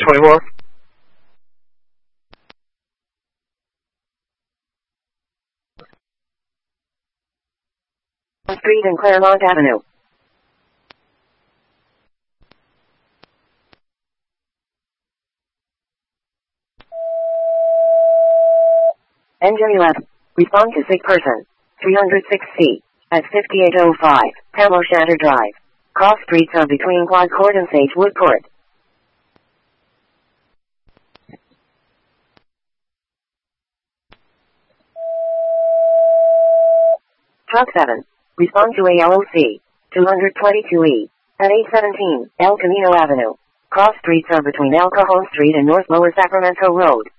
24. Street and Claremont Avenue. Engine 11. Respond to sick person. 306C. At 5805. Tam O'Shatter Drive. Cross streets are between Quad Court and Sagewood Court. Truck 7. Respond to ALOC. 222E. At 817 El Camino Avenue. Cross streets are between El Cajon Street and North Lower Sacramento Road.